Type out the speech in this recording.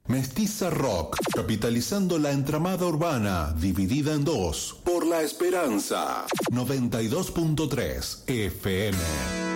Mestiza Rock, capitalizando la entramada urbana, dividida en dos, por La Esperanza, 92.3 FM.